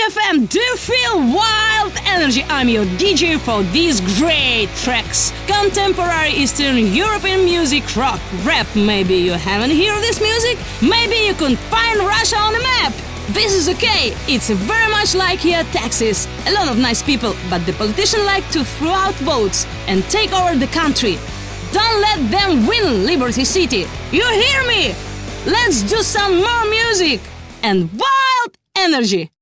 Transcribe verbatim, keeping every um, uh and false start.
F M. Do you feel wild energy? I'm your D J for these great tracks. Contemporary Eastern European music, rock, rap. Maybe you haven't heard this music? Maybe you couldn't find Russia on the map. This is okay. It's very much like here Texas. A lot of nice people, but the politicians like to throw out votes and take over the country. Don't let them win Liberty City. You hear me? Let's do some more music and wild energy.